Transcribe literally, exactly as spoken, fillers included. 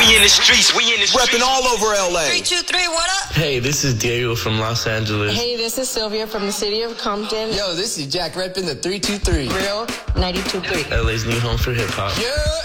in the streets, we in the streets. Repping all over L A. Three, two, three, what up? Hey, this is Diego from Los Angeles. Hey, this is Sylvia from the city of Compton. Yo, this is Jack repping the three two three. Real ninety-two point three. L A's new home for hip hop. Yeah.